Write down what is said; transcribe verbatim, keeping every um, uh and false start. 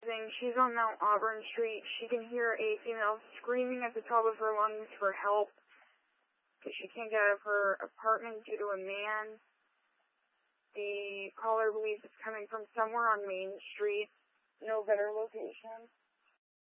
missing. She's on Mount Auburn Street. She can hear a female screaming at the top of her lungs for help because she can't get out of her apartment due to a man. The caller believes it's coming from somewhere on Main Street. No better location.